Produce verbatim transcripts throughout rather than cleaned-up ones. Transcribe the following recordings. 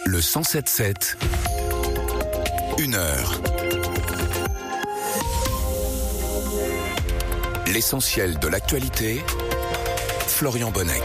Le cent sept sept, une heure. L'essentiel de l'actualité, Florian Bonnec.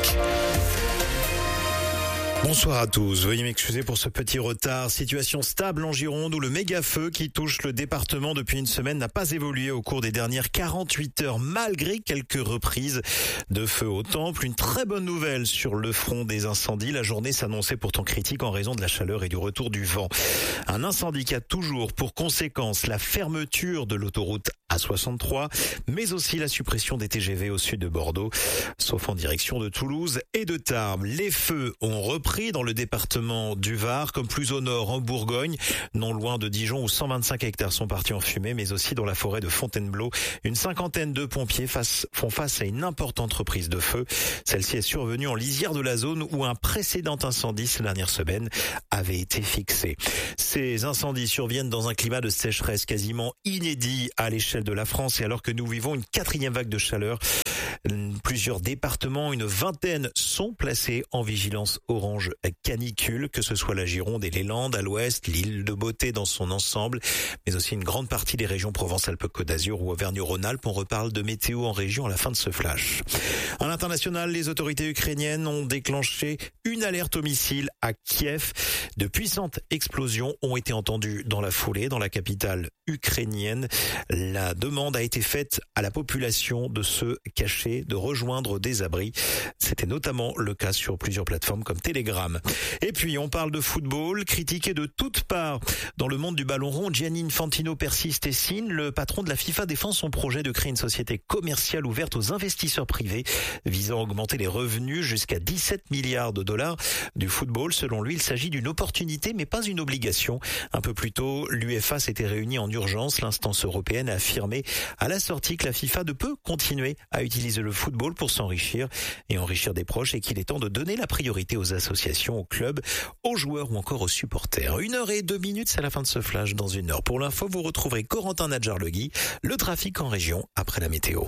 Bonsoir à tous, veuillez m'excuser pour ce petit retard. Situation stable en Gironde où le méga-feu qui touche le département depuis une semaine n'a pas évolué au cours des dernières quarante-huit heures malgré quelques reprises de feu au temple. Une très bonne nouvelle sur le front des incendies. La journée s'annonçait pourtant critique en raison de la chaleur et du retour du vent. Un incendie qui a toujours pour conséquence la fermeture de l'autoroute A soixante-trois, mais aussi la suppression des T G V au sud de Bordeaux, sauf en direction de Toulouse et de Tarbes. Les feux ont repris dans le département du Var, comme plus au nord en Bourgogne, non loin de Dijon où cent vingt-cinq hectares sont partis en fumée, mais aussi dans la forêt de Fontainebleau. Une cinquantaine de pompiers face, font face à une importante reprise de feu. Celle-ci est survenue en lisière de la zone où un précédent incendie ces dernières semaines avait été fixé. Ces incendies surviennent dans un climat de sécheresse quasiment inédit à l'échelle de la France et alors que nous vivons une quatrième vague de chaleur, plusieurs départements, une vingtaine sont placés en vigilance orange canicule, que ce soit la Gironde et les Landes à l'ouest, l'île de Beauté dans son ensemble, mais aussi une grande partie des régions Provence-Alpes-Côte d'Azur ou Auvergne-Rhône-Alpes. On reparle de météo en région à la fin de ce flash. À l'international, les autorités ukrainiennes ont déclenché une alerte au missile à Kiev. De puissantes explosions ont été entendues dans la foulée, dans la capitale ukrainienne. La demande a été faite à la population de se cacher, de rejoindre des abris. C'était notamment le cas sur plusieurs plateformes comme Telegram. Et puis, on parle de football, critiqué de toutes parts dans le monde du ballon rond. Gianni Infantino persiste et signe. Le patron de la FIFA défend son projet de créer une société commerciale ouverte aux investisseurs privés, visant à augmenter les revenus jusqu'à dix-sept milliards de dollars du football. Selon lui, il s'agit d'une opportunité, mais pas une obligation. Un peu plus tôt, l'UEFA s'était réunie en urgence. L'instance européenne a affirmé à la sortie que la FIFA ne peut continuer à utiliser le football pour s'enrichir et enrichir des proches et qu'il est temps de donner la priorité aux associations, aux clubs, aux joueurs ou encore aux supporters. Une heure et deux minutes, c'est la fin de ce flash. Dans une heure, pour l'info, vous retrouverez Corentin Nadjar-Legui, le trafic en région après la météo.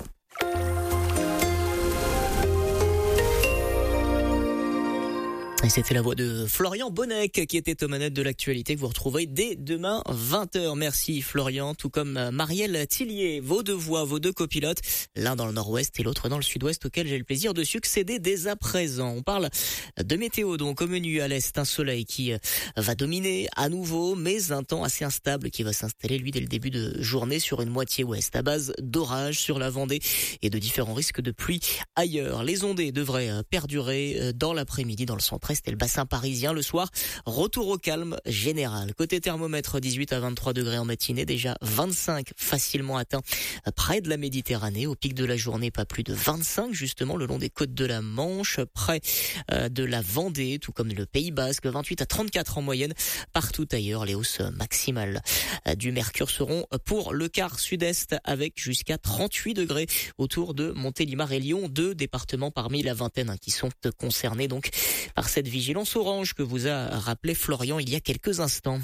Et c'était la voix de Florian Bonnec qui était aux manettes de l'actualité que vous retrouverez dès demain vingt heures. Merci Florian, tout comme Marielle Tillier. Vos deux voix, vos deux copilotes, l'un dans le nord-ouest et l'autre dans le sud-ouest, auquel j'ai le plaisir de succéder dès à présent. On parle de météo, donc au menu à l'est, un soleil qui va dominer à nouveau, mais un temps assez instable qui va s'installer lui dès le début de journée sur une moitié ouest, à base d'orages sur la Vendée et de différents risques de pluie ailleurs. Les ondées devraient perdurer dans l'après-midi dans le centre et le bassin parisien. Le soir, retour au calme général. Côté thermomètre, dix-huit à vingt-trois degrés en matinée, déjà vingt-cinq facilement atteints près de la Méditerranée. Au pic de la journée, pas plus de vingt-cinq justement le long des côtes de la Manche, près de la Vendée, tout comme le Pays Basque, vingt-huit à trente-quatre en moyenne. Partout ailleurs, les hausses maximales du mercure seront pour le quart sud-est avec jusqu'à trente-huit degrés autour de Montélimar et Lyon, deux départements parmi la vingtaine hein, qui sont concernés donc par cette vigilance orange que vous a rappelé Florian il y a quelques instants.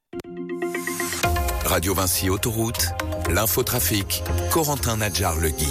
Radio Vinci Autoroute, l'infotrafic, Corentin Nadjar-Legui.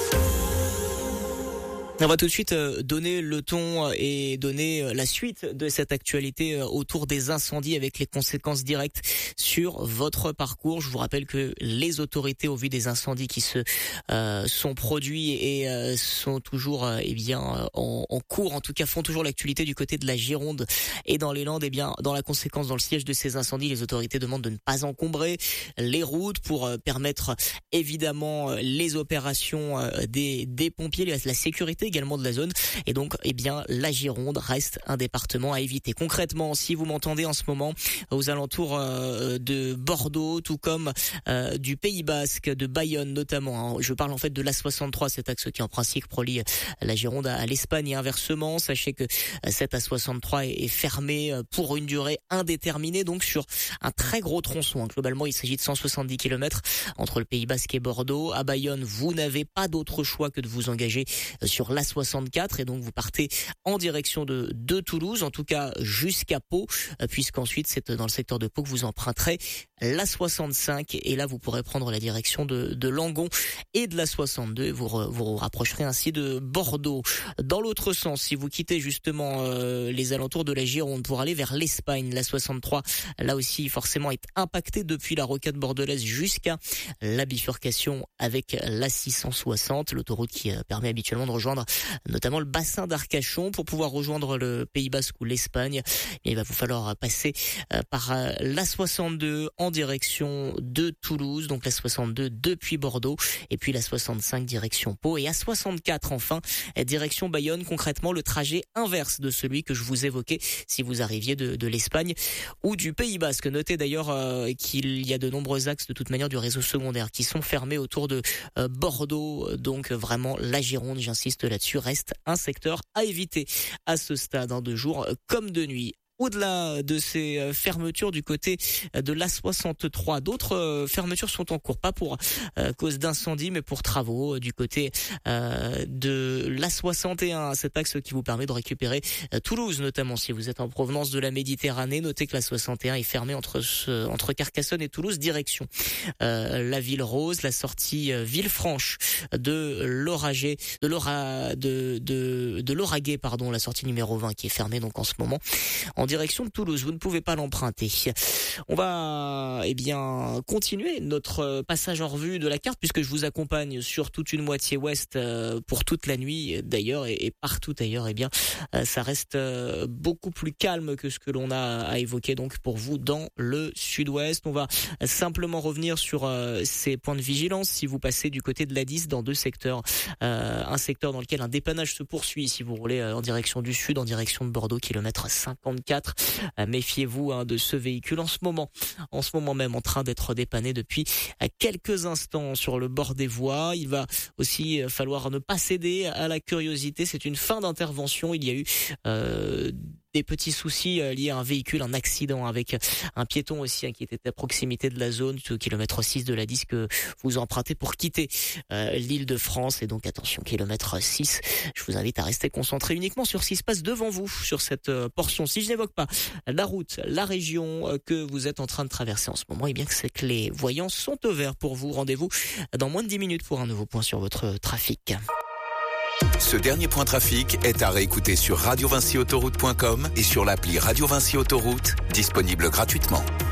On va tout de suite donner le ton et donner la suite de cette actualité autour des incendies avec les conséquences directes sur votre parcours. Je vous rappelle que les autorités, au vu des incendies qui se euh, sont produits et euh, sont toujours euh, eh bien en, en cours, en tout cas font toujours l'actualité du côté de la Gironde et dans les Landes, eh bien dans la conséquence, dans le siège de ces incendies, les autorités demandent de ne pas encombrer les routes pour euh, permettre évidemment les opérations euh, des, des pompiers, la, la sécurité également de la zone. Et donc, eh bien, la Gironde reste un département à éviter. Concrètement, si vous m'entendez en ce moment aux alentours euh, de Bordeaux, tout comme euh, du Pays Basque, de Bayonne notamment, hein. Je parle en fait de l'A soixante-trois, cet axe qui en principe relie la Gironde à, à l'Espagne et inversement. Sachez que euh, cette A soixante-trois est, est fermée pour une durée indéterminée, donc sur un très gros tronçon. Hein. Globalement, il s'agit de cent soixante-dix kilomètres entre le Pays Basque et Bordeaux. À Bayonne, vous n'avez pas d'autre choix que de vous engager sur l'A l'A soixante-quatre et donc vous partez en direction de, de Toulouse, en tout cas jusqu'à Pau, puisqu'ensuite c'est dans le secteur de Pau que vous emprunterez l'A soixante-cinq et là vous pourrez prendre la direction de, de Langon et de l'A soixante-deux et vous re, vous rapprocherez ainsi de Bordeaux. Dans l'autre sens, si vous quittez justement euh, les alentours de la Gironde pour aller vers l'Espagne, l'A soixante-trois là aussi forcément est impacté depuis la rocade bordelaise jusqu'à la bifurcation avec l'A six cent soixante, l'autoroute qui permet habituellement de rejoindre notamment le bassin d'Arcachon. Pour pouvoir rejoindre le Pays Basque ou l'Espagne, il va vous falloir passer par l'A soixante-deux en direction de Toulouse, donc l'A soixante-deux depuis Bordeaux et puis l'A soixante-cinq direction Pau et A soixante-quatre enfin direction Bayonne, concrètement le trajet inverse de celui que je vous évoquais si vous arriviez de, de l'Espagne ou du Pays Basque. Notez d'ailleurs euh, qu'il y a de nombreux axes de toute manière du réseau secondaire qui sont fermés autour de euh, Bordeaux, donc vraiment la Gironde, j'insiste là-dessus, reste un secteur à éviter à ce stade, hein, de jour comme de nuit. Au-delà de ces fermetures du côté de l'A soixante-trois, d'autres fermetures sont en cours, pas pour euh, cause d'incendie, mais pour travaux du côté euh, de l'A soixante et un, cet axe qui vous permet de récupérer euh, Toulouse, notamment si vous êtes en provenance de la Méditerranée. Notez que l'A soixante et un est fermé entre ce, entre Carcassonne et Toulouse, direction euh, la Ville Rose, la sortie euh, Villefranche de l'Oragé, de l'Ora, de de de l'Auragais, pardon, la sortie numéro vingt qui est fermée donc en ce moment. En direction de Toulouse, vous ne pouvez pas l'emprunter. On va eh bien continuer notre passage en revue de la carte puisque je vous accompagne sur toute une moitié ouest pour toute la nuit d'ailleurs et, et partout ailleurs eh bien ça reste beaucoup plus calme que ce que l'on a à évoquer donc pour vous dans le sud-ouest. On va simplement revenir sur ces points de vigilance si vous passez du côté de l'A dix dans deux secteurs, euh, un secteur dans lequel un dépannage se poursuit si vous roulez en direction du sud, en direction de Bordeaux, kilomètre cinquante-quatre. Méfiez-vous hein, de ce véhicule en ce moment, en ce moment même en train d'être dépanné depuis quelques instants sur le bord des voies. Il va aussi falloir ne pas céder à la curiosité. C'est une fin d'intervention. Il y a eu euh, des petits soucis liés à un véhicule, un accident avec un piéton aussi hein, qui était à proximité de la zone, au kilomètre six de l'A dix que vous empruntez pour quitter euh, l'île de France. Et donc attention, kilomètre six, je vous invite à rester concentré uniquement sur ce qui se passe devant vous, sur cette euh, portion. Si je n'évoque pas la route, la région euh, que vous êtes en train de traverser en ce moment, et eh bien que c'est que les voyants sont au vert pour vous. Rendez-vous dans moins de dix minutes pour un nouveau point sur votre trafic. Ce dernier point trafic est à réécouter sur radio vinci autoroute point com et sur l'appli Radio Vinci Autoroute, disponible gratuitement.